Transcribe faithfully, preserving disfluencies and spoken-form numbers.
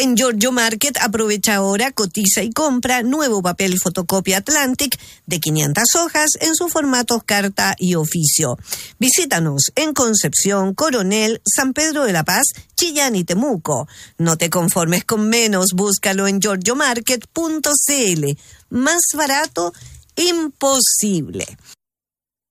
En Giorgio Market aprovecha ahora, cotiza y compra nuevo papel fotocopia Atlantic de quinientas hojas en sus formatos carta y oficio. Visítanos en Concepción, Coronel, San Pedro de la Paz, Chillán y Temuco. No te conformes con menos, búscalo en giorgiomarket punto c l. Más barato, imposible.